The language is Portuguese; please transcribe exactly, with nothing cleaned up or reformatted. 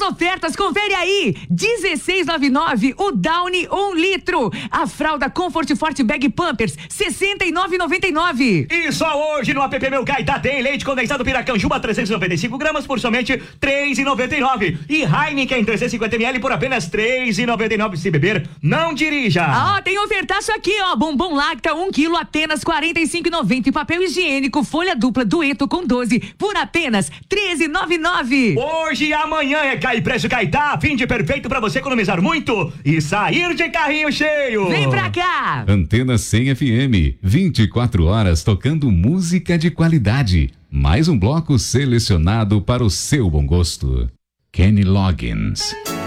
ofertas, confere aí. dezesseis e noventa e nove o Downy um litro. A fralda Comfort Forte Bag Pampers sessenta e nove e noventa e nove. E só hoje no app Meu Gaita tem leite condensado Piracanjuba trezentos e noventa e cinco gramas por somente três reais e noventa e nove. E Heineken trezentos e cinquenta mililitros por apenas três reais e noventa e nove. Se beber, não dirija. Ah, tem ofertaço aqui, ó. Bombom Lacta um quilo apenas quarenta e cinco e noventa. E papel higiênico folha dupla Dueto com doze por apenas treze reais e noventa e nove. Hoje e amanhã é Cai Preço Gaita, fim de perfeito pra você economizar muito e sair de carrinho cheio. Vem pra cá. Antena cem F M, vinte e quatro horas tocando música de qualidade. Mais um bloco selecionado para o seu bom gosto. Kenny Loggins.